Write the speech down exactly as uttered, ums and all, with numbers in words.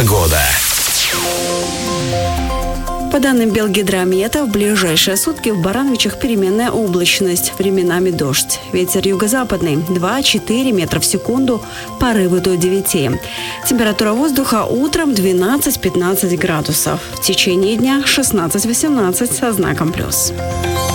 Погода. По данным Белгидромета, в ближайшие сутки в Барановичах переменная облачность, временами дождь. Ветер юго-западный два-четыре метра в секунду, порывы до девяти. Температура воздуха утром двенадцать-пятнадцать градусов. В течение дня шестнадцать-восемнадцать со знаком плюс.